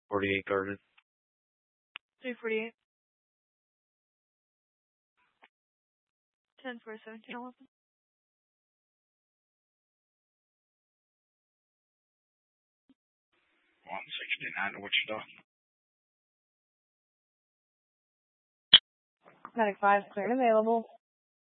48 guarded. 348. 10 for 1711. 169 to Wichita. Medic 5 cleared available.